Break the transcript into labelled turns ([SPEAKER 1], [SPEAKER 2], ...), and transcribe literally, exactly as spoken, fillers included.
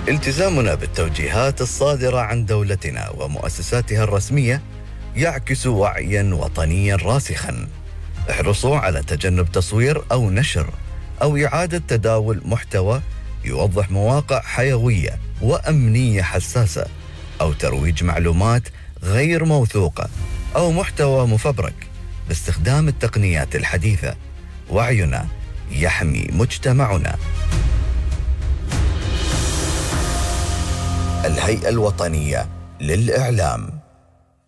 [SPEAKER 1] التزامنا بالتوجيهات الصادرة عن دولتنا ومؤسساتها الرسمية يعكس وعيا وطنيا راسخا. احرصوا على تجنب تصوير أو نشر أو إعادة تداول محتوى يوضح مواقع حيوية وأمنية حساسة، أو ترويج معلومات غير موثوقة أو محتوى مفبرك باستخدام التقنيات الحديثة. وعينا يحمي مجتمعنا. الهيئة الوطنية للإعلام.